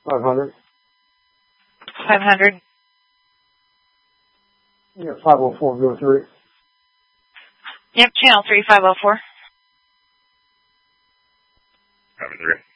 500. 500. Yeah, 504, go 3. Yep, channel 3, 504. Copy 3.